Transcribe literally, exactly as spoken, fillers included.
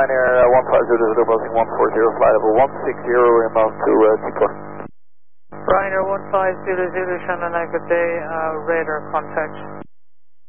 Ryanair uh, one five zero zero, buzzing one four zero, flight level one six zero, inbound to uh, T four. Ryanair one five zero zero, Shannon, good day, uh, radar contact.